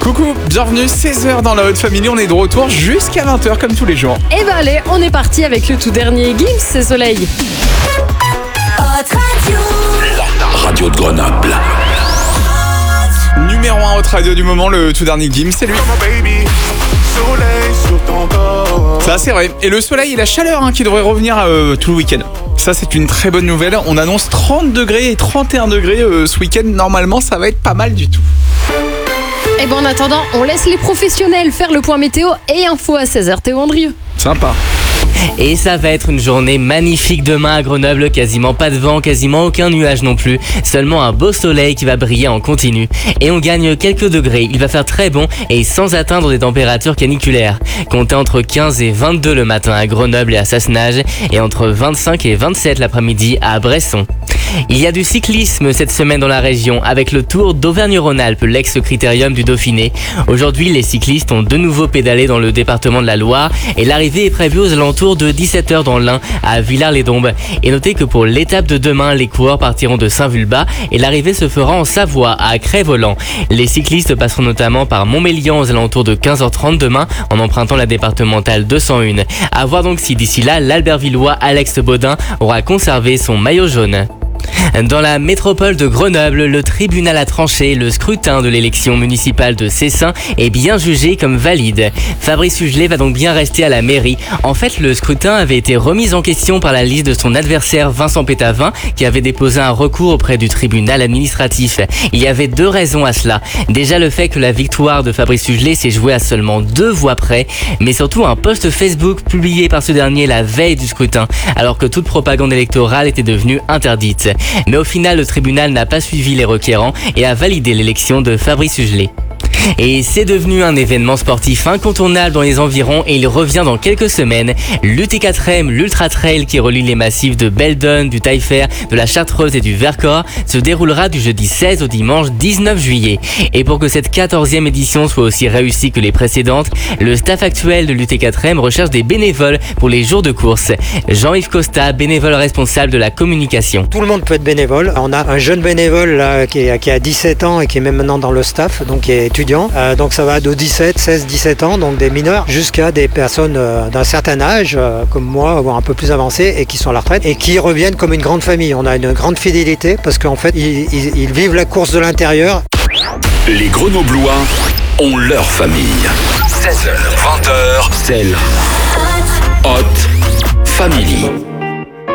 Coucou, bienvenue, 16h dans la Haute Family, on est de retour jusqu'à 20h comme tous les jours. Et bah allez, on est parti avec le tout dernier Gims, c'est Soleil. La radio de Grenoble. Numéro 1 Haute Radio du moment, le tout dernier Gims, c'est lui. Ça c'est vrai, et le soleil et la chaleur qui devrait revenir tout le week-end. Ça c'est une très bonne nouvelle, on annonce 30 degrés et 31 degrés ce week-end, normalement ça va être pas mal du tout. Et bon en attendant, on laisse les professionnels faire le point météo et info à 16h, Théo Andrieux. Sympa. Et ça va être une journée magnifique demain à Grenoble, quasiment pas de vent, quasiment aucun nuage non plus, seulement un beau soleil qui va briller en continu. Et on gagne quelques degrés, il va faire très bon et sans atteindre des températures caniculaires. Comptez entre 15 et 22 le matin à Grenoble et à Sassenage et entre 25 et 27 l'après-midi à Bresson. Il y a du cyclisme cette semaine dans la région avec le Tour d'Auvergne-Rhône-Alpes, l'ex-critérium du Dauphiné. Aujourd'hui, les cyclistes ont de nouveau pédalé dans le département de la Loire et l'arrivée est prévue aux alentours de 17h dans l'Ain à Villars-les-Dombes. Et notez que pour l'étape de demain, les coureurs partiront de Saint-Vulbas et l'arrivée se fera en Savoie à Crest-Voland. Les cyclistes passeront notamment par Montmélian aux alentours de 15h30 demain en empruntant la départementale 201. À voir donc si d'ici là, l'Albertvillois Alex Baudin aura conservé son maillot jaune. Dans la métropole de Grenoble, le tribunal a tranché. Le scrutin de l'élection municipale de Cessin est bien jugé comme valide. Fabrice Hugelet va donc bien rester à la mairie. En fait, le scrutin avait été remis en question par la liste de son adversaire Vincent Pétavin, qui avait déposé un recours auprès du tribunal administratif. Il y avait deux raisons à cela. Déjà le fait que la victoire de Fabrice Hugelet s'est jouée à seulement 2 voix près, mais surtout un post Facebook publié par ce dernier la veille du scrutin, alors que toute propagande électorale était devenue interdite. Mais au final, le tribunal n'a pas suivi les requérants et a validé l'élection de Fabrice Hugelet. Et c'est devenu un événement sportif incontournable dans les environs et il revient dans quelques semaines. L'UT4M, l'Ultra Trail qui relie les massifs de Beldon, du Taillefer, de la Chartreuse et du Vercors se déroulera du jeudi 16 au dimanche 19 juillet. Et pour que cette 14e édition soit aussi réussie que les précédentes, le staff actuel de l'UT4M recherche des bénévoles pour les jours de course. Jean-Yves Costa, bénévole responsable de la communication. Tout le monde peut être bénévole. On a un jeune bénévole là, qui a 17 ans et qui est même maintenant dans le staff, donc qui est étudiant. Donc ça va de 16-17 ans, donc des mineurs, jusqu'à des personnes d'un certain âge, comme moi, voire un peu plus avancées, et qui sont à la retraite, et qui reviennent comme une grande famille. On a une grande fidélité, parce qu'en fait, ils vivent la course de l'intérieur. Les Grenoblois ont leur famille. 16h, 20h, c'est la Haute Family.